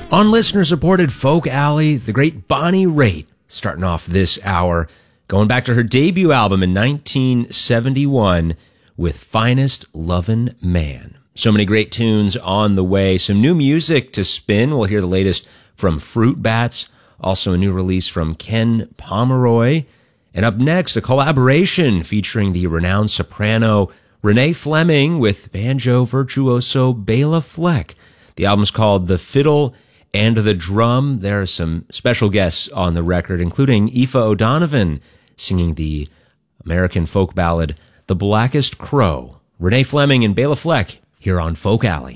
On listener-supported Folk Alley, the great Bonnie Raitt, starting off this hour, going back to her debut album in 1971 with Finest Lovin' Man. So many great tunes on the way. Some new music to spin. We'll hear the latest from Fruit Bats. Also a new release from Ken Pomeroy. And up next, a collaboration featuring the renowned soprano Renee Fleming with banjo virtuoso Bela Fleck. The album's called The Fiddle and the Drum. There are some special guests on the record, including Aoife O'Donovan singing the American folk ballad The Blackest Crow. Renee Fleming and Bela Fleck here on Folk Alley.